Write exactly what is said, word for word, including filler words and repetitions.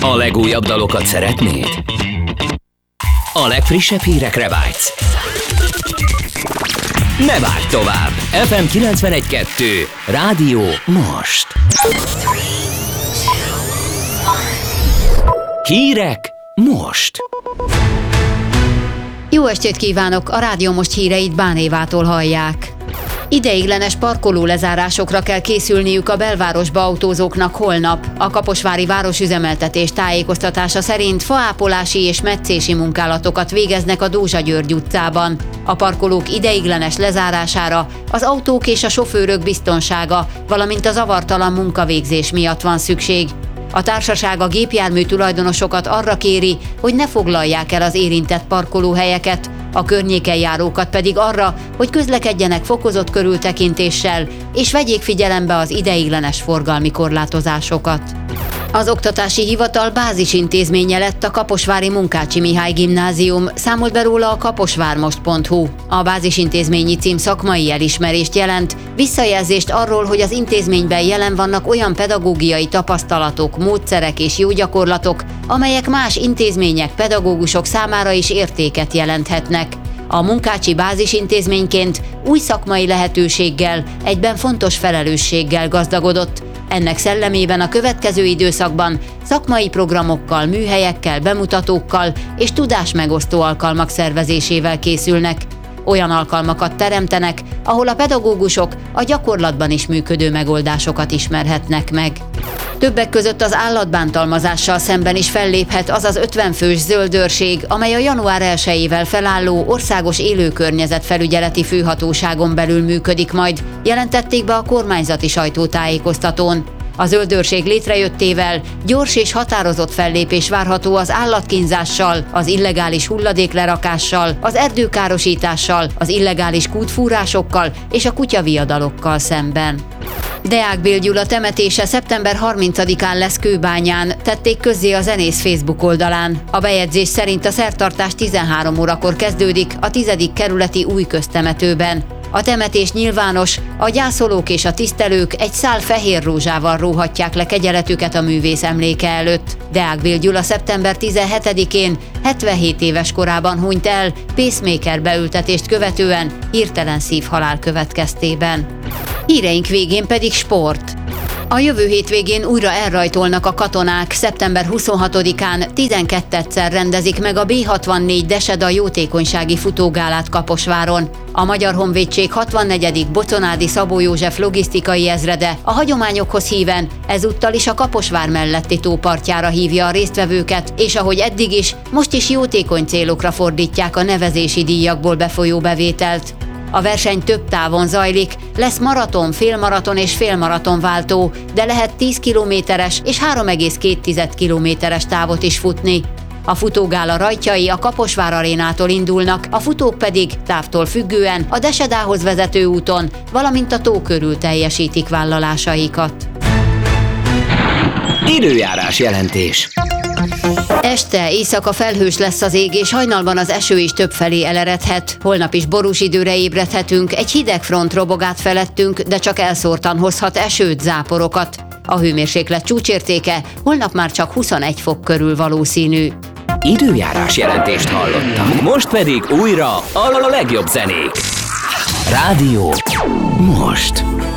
A legújabb dalokat szeretnéd? A legfrissebb hírekre vágysz? Ne várj tovább! ef em kilencvenegy kettő Rádió Most. Hírek most. Jó estét kívánok! A Rádió Most híreit Bán Évától hallják. Ideiglenes parkoló lezárásokra kell készülniük a belvárosba autózóknak holnap. A kaposvári városüzemeltetés tájékoztatása szerint faápolási és metszési munkálatokat végeznek a Dózsa György utcában. A parkolók ideiglenes lezárására az autók és a sofőrök biztonsága, valamint a zavartalan munkavégzés miatt van szükség. A társaság a gépjármű tulajdonosokat arra kéri, hogy ne foglalják el az érintett parkolóhelyeket, a környéken járókat pedig arra, hogy közlekedjenek fokozott körültekintéssel, és vegyék figyelembe az ideiglenes forgalmi korlátozásokat. Az Oktatási Hivatal bázisintézménye lett a kaposvári Munkácsy Mihály Gimnázium, számolt be róla a kaposvármost pont hu. A bázisintézményi cím szakmai elismerést jelent, visszajelzést arról, hogy az intézményben jelen vannak olyan pedagógiai tapasztalatok, módszerek és jó gyakorlatok, amelyek más intézmények, pedagógusok számára is értéket jelenthetnek. A Munkácsy bázisintézményként új szakmai lehetőséggel, egyben fontos felelősséggel gazdagodott. Ennek szellemében a következő időszakban szakmai programokkal, műhelyekkel, bemutatókkal és tudásmegosztó alkalmak szervezésével készülnek. Olyan alkalmakat teremtenek, ahol a pedagógusok a gyakorlatban is működő megoldásokat ismerhetnek meg. Többek között az állatbántalmazással szemben is felléphet az az ötven fős zöld őrség, amely a január elsejével felálló országos élőkörnyezetfelügyeleti főhatóságon belül működik majd, jelentették be a kormányzati sajtótájékoztatón. A zöld őrség létrejöttével gyors és határozott fellépés várható az állatkínzással, az illegális hulladéklerakással, az erdőkárosítással, az illegális kútfúrásokkal és a kutyaviadalokkal szemben. Deák Bél Gyula temetése szeptember harmincadikán lesz Kőbányán, tették közzé a zenész Facebook oldalán. A bejegyzés szerint a szertartás tizenhárom órakor kezdődik a tizedik kerületi új köztemetőben. A temetés nyilvános, a gyászolók és a tisztelők egy szál fehér rózsával róhatják le kegyeletüket a művész emléke előtt. Deák Bél Gyula szeptember tizenhetedikén hetvenhét éves korában hunyt el, pacemaker beültetést követően hirtelen szívhalál következtében. Híreink végén pedig sport. A jövő hétvégén újra elrajtolnak a katonák, szeptember huszonhatodikán tizenkettőszer rendezik meg a bé hatvannégy Deseda jótékonysági futógálát Kaposváron. A Magyar Honvédség hatvannegyedik Boconádi Szabó József logisztikai ezrede a hagyományokhoz híven ezúttal is a Kaposvár melletti tópartjára hívja a résztvevőket, és ahogy eddig is, most is jótékony célokra fordítják a nevezési díjakból befolyó bevételt. A verseny több távon zajlik, lesz maraton, félmaraton és félmaraton váltó, de lehet tíz kilométeres és három egész két kilométeres távot is futni. A futógála rajtjai a Kaposvár arénától indulnak, a futók pedig távtól függően a Desedához vezető úton, valamint a tó körül teljesítik vállalásaikat. Időjárás jelentés. Este, éjszaka felhős lesz az ég, és hajnalban az eső is többfelé eleredhet. Holnap is borús időre ébredhetünk, egy hideg front robog át felettünk, de csak elszórtan hozhat esőt, záporokat. A hőmérséklet csúcsértéke holnap már csak huszonegy fok körül valószínű. Időjárás jelentést hallottak. Most pedig újra a legjobb zenék. Rádió Most.